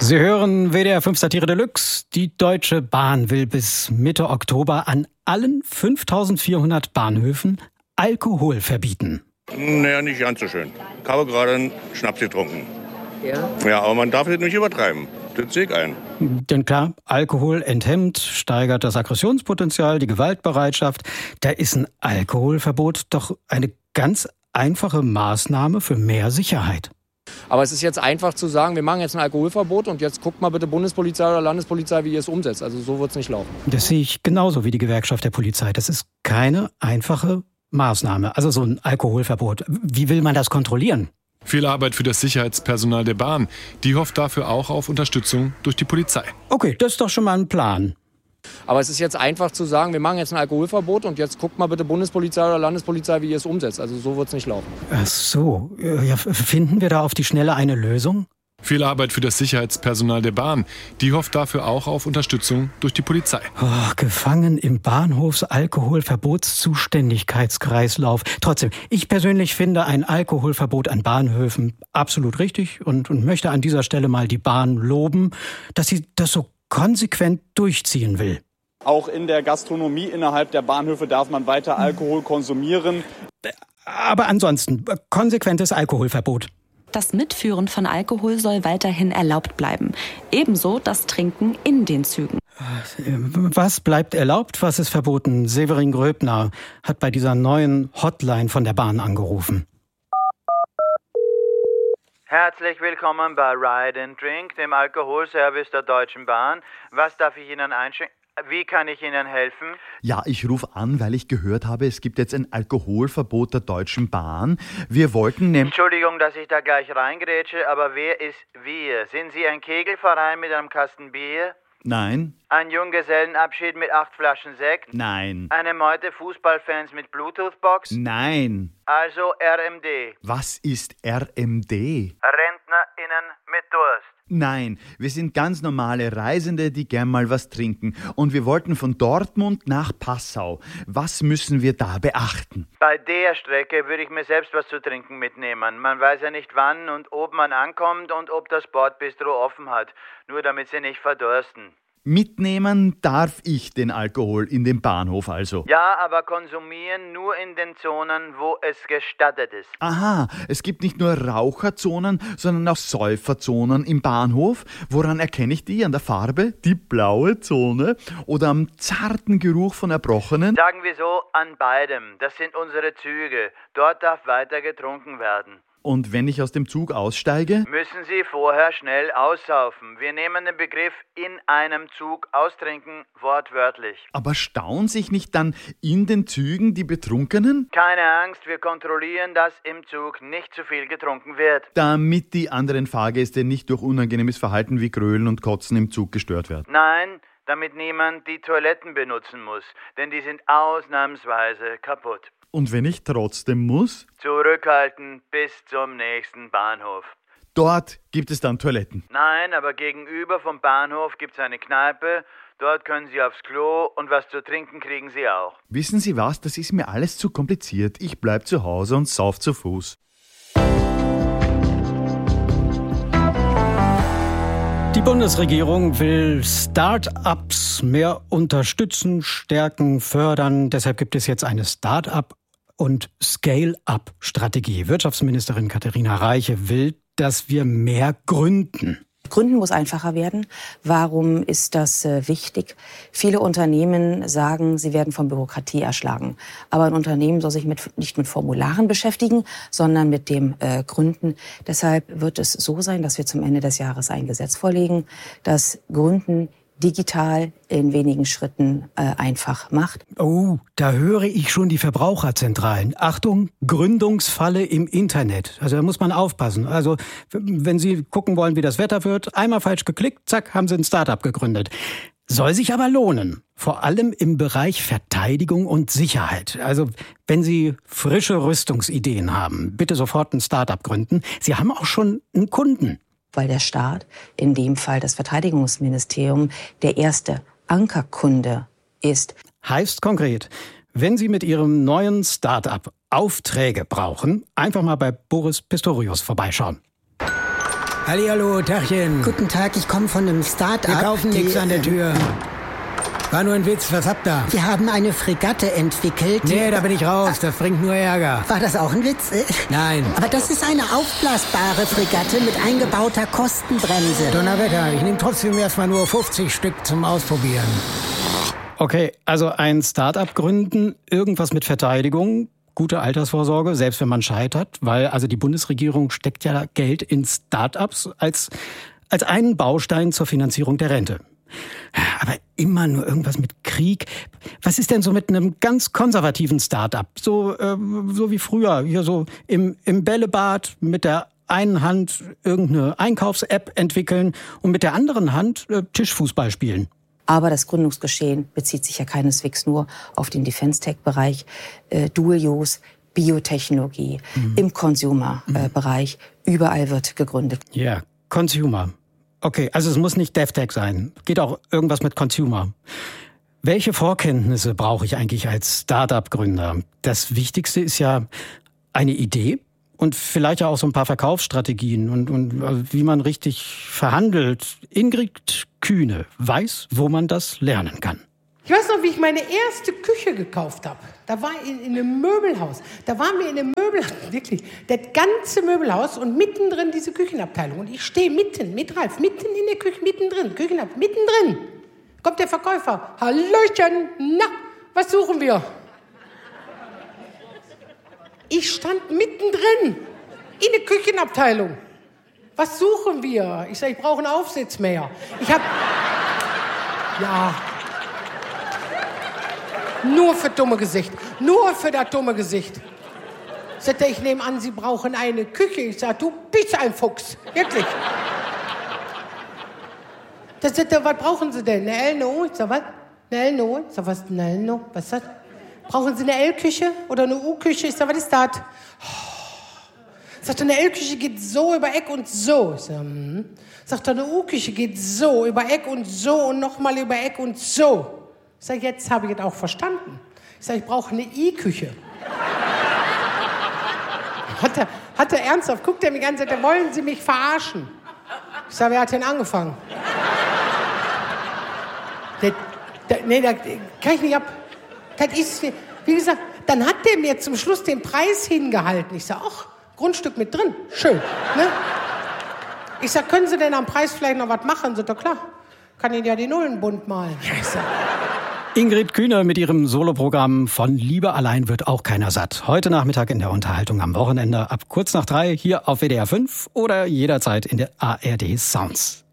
Sie hören WDR 5 Satire Deluxe. Die Deutsche Bahn will bis Mitte Oktober an allen 5.400 Bahnhöfen Alkohol verbieten. Naja, nicht ganz so schön. Ich habe gerade einen Schnaps getrunken. Ja? Ja, aber man darf es nicht übertreiben. Das sehe ich ein. Denn klar, Alkohol enthemmt, steigert das Aggressionspotenzial, die Gewaltbereitschaft. Da ist ein Alkoholverbot doch eine ganz einfache Maßnahme für mehr Sicherheit. Aber es ist jetzt einfach zu sagen, wir machen jetzt ein Alkoholverbot und jetzt guckt mal bitte Bundespolizei oder Landespolizei, wie ihr es umsetzt. Also so wird es nicht laufen. Das sehe ich genauso wie die Gewerkschaft der Polizei. Das ist keine einfache Maßnahme, also so ein Alkoholverbot. Wie will man das kontrollieren? Viel Arbeit für das Sicherheitspersonal der Bahn. Die hofft dafür auch auf Unterstützung durch die Polizei. Okay, das ist doch schon mal ein Plan. Aber es ist jetzt einfach zu sagen, wir machen jetzt ein Alkoholverbot und jetzt guckt mal bitte Bundespolizei oder Landespolizei, wie ihr es umsetzt. Also so wird es nicht laufen. Ach so, ja, finden wir da auf die Schnelle eine Lösung? Viel Arbeit für das Sicherheitspersonal der Bahn. Die hofft dafür auch auf Unterstützung durch die Polizei. Oh, gefangen im Bahnhofs-Alkoholverbotszuständigkeitskreislauf. Trotzdem, ich persönlich finde ein Alkoholverbot an Bahnhöfen absolut richtig und möchte an dieser Stelle mal die Bahn loben, dass sie das so konsequent durchziehen will. Auch in der Gastronomie innerhalb der Bahnhöfe darf man weiter Alkohol konsumieren. Aber ansonsten, konsequentes Alkoholverbot. Das Mitführen von Alkohol soll weiterhin erlaubt bleiben. Ebenso das Trinken in den Zügen. Was bleibt erlaubt, was ist verboten? Severin Gröbner hat bei dieser neuen Hotline von der Bahn angerufen. Herzlich willkommen bei Ride and Drink, dem Alkoholservice der Deutschen Bahn. Was darf ich Ihnen einschenken? Wie kann ich Ihnen helfen? Ja, ich rufe an, weil ich gehört habe, es gibt jetzt ein Alkoholverbot der Deutschen Bahn. Wir wollten nämlich... Entschuldigung, dass ich da gleich reingrätsche, aber wer ist wir? Sind Sie ein Kegelverein mit einem Kasten Bier? Nein. Ein Junggesellenabschied mit 8 Flaschen Sekt? Nein. Eine Meute Fußballfans mit Bluetooth-Box? Nein. Also RMD. Was ist RMD? RentnerInnen mit Durst. Nein, wir sind ganz normale Reisende, die gern mal was trinken. Und wir wollten von Dortmund nach Passau. Was müssen wir da beachten? Bei der Strecke würde ich mir selbst was zu trinken mitnehmen. Man weiß ja nicht wann und ob man ankommt und ob das Bordbistro offen hat. Nur damit Sie nicht verdursten. Mitnehmen darf ich den Alkohol in den Bahnhof also. Ja, aber konsumieren nur in den Zonen, wo es gestattet ist. Aha, es gibt nicht nur Raucherzonen, sondern auch Säuferzonen im Bahnhof. Woran erkenne ich die? An der Farbe? Die blaue Zone? Oder am zarten Geruch von Erbrochenen? Sagen wir so, an beidem. Das sind unsere Züge. Dort darf weiter getrunken werden. Und wenn ich aus dem Zug aussteige? Müssen Sie vorher schnell aussaufen. Wir nehmen den Begriff in einem Zug austrinken wortwörtlich. Aber stauen sich nicht dann in den Zügen die Betrunkenen? Keine Angst, wir kontrollieren, dass im Zug nicht zu viel getrunken wird. Damit die anderen Fahrgäste nicht durch unangenehmes Verhalten wie Grölen und Kotzen im Zug gestört werden. Nein, damit niemand die Toiletten benutzen muss, denn die sind ausnahmsweise kaputt. Und wenn ich trotzdem muss? Zurückhalten bis zum nächsten Bahnhof. Dort gibt es dann Toiletten? Nein, aber gegenüber vom Bahnhof gibt es eine Kneipe. Dort können Sie aufs Klo und was zu trinken kriegen Sie auch. Wissen Sie was, das ist mir alles zu kompliziert. Ich bleib zu Hause und sauf zu Fuß. Die Bundesregierung will Start-ups mehr unterstützen, stärken, fördern. Deshalb gibt es jetzt eine Start-up- und Scale-up-Strategie. Wirtschaftsministerin Katharina Reiche will, dass wir mehr gründen. Gründen muss einfacher werden. Warum ist das wichtig? Viele Unternehmen sagen, sie werden von Bürokratie erschlagen. Aber ein Unternehmen soll sich nicht mit Formularen beschäftigen, sondern mit dem Gründen. Deshalb wird es so sein, dass wir zum Ende des Jahres ein Gesetz vorlegen, das Gründen digital in wenigen Schritten einfach macht. Oh, da höre ich schon die Verbraucherzentralen. Achtung, Gründungsfalle im Internet. Also da muss man aufpassen. Also wenn Sie gucken wollen, wie das Wetter wird, einmal falsch geklickt, zack, haben Sie ein Start-up gegründet. Soll sich aber lohnen. Vor allem im Bereich Verteidigung und Sicherheit. Also wenn Sie frische Rüstungsideen haben, bitte sofort ein Start-up gründen. Sie haben auch schon einen Kunden. Weil der Staat, in dem Fall das Verteidigungsministerium, der erste Ankerkunde ist. Heißt konkret, wenn Sie mit Ihrem neuen Start-up Aufträge brauchen, einfach mal bei Boris Pistorius vorbeischauen. Hallihallo, Tachchen. Guten Tag, ich komme von einem Start-up. Wir kaufen nichts an der Tür. War nur ein Witz, was habt ihr? Wir haben eine Fregatte entwickelt. Nee, da bin ich raus, das bringt nur Ärger. War das auch ein Witz? Nein. Aber das ist eine aufblasbare Fregatte mit eingebauter Kostenbremse. Donnerwetter, ich nehme trotzdem erstmal nur 50 Stück zum Ausprobieren. Okay, also ein Start-up gründen, irgendwas mit Verteidigung, gute Altersvorsorge, selbst wenn man scheitert, weil also die Bundesregierung steckt ja Geld in Start-ups als einen Baustein zur Finanzierung der Rente. Aber immer nur irgendwas mit Krieg. Was ist denn so mit einem ganz konservativen Start-up? So wie früher, hier so im Bällebad mit der einen Hand irgendeine Einkaufs-App entwickeln und mit der anderen Hand Tischfußball spielen. Aber das Gründungsgeschehen bezieht sich ja keineswegs nur auf den Defense-Tech-Bereich, Dual-Use, Biotechnologie, im Consumer-Bereich. Überall wird gegründet. Ja, Consumer. Okay, also es muss nicht DevTech sein. Geht auch irgendwas mit Consumer. Welche Vorkenntnisse brauche ich eigentlich als Startup-Gründer? Das Wichtigste ist ja eine Idee und vielleicht auch so ein paar Verkaufsstrategien und wie man richtig verhandelt. Ingrid Kühne weiß, wo man das lernen kann. Ich weiß noch, wie ich meine erste Küche gekauft habe. Da war ich in einem Möbelhaus. Da waren wir in einem Möbelhaus, wirklich, das ganze Möbelhaus und mittendrin diese Küchenabteilung. Und ich stehe mitten, mit Ralf, mitten in der Küche, mittendrin, Küchenabteilung, mittendrin. Kommt der Verkäufer. Hallöchen, na, was suchen wir? Ich stand mittendrin in der Küchenabteilung. Was suchen wir? Ich sage, ich brauche einen Aufsitzmäher. Ja... Nur für dumme Gesicht. Nur für das dumme Gesicht. Sagt er, ich nehme an, Sie brauchen eine Küche. Ich sage, du bist ein Fuchs. Wirklich. Da sagt er, was brauchen Sie denn? Eine L, eine O? Ich sage, was? Eine L, eine O? Ich sage, was ist eine L, eine O? Was ist das? Brauchen Sie eine L-Küche oder eine U-Küche? Ich sage, was ist das? Sagt er, eine L-Küche geht so über Eck und so. Ich sage, Sagt er, eine U-Küche geht so über Eck und so und nochmal über Eck und so. Ich sage, jetzt habe ich es auch verstanden. Ich sage, ich brauche eine I-Küche. Hat er ernsthaft, guckt er mich an und sagt, wollen Sie mich verarschen? Ich sage, wer hat denn angefangen? Nee, da kann ich nicht ab. Das ist, wie gesagt, dann hat der mir zum Schluss den Preis hingehalten. Ich sage, ach, Grundstück mit drin, schön. Ne? Ich sage, können Sie denn am Preis vielleicht noch was machen? Sagt er, klar, kann Ihnen ja die Nullen bunt malen. Ich sag, Ingrid Kühne mit ihrem Soloprogramm von Liebe allein wird auch keiner satt. Heute Nachmittag in der Unterhaltung am Wochenende ab kurz nach 3 hier auf WDR 5 oder jederzeit in der ARD Sounds.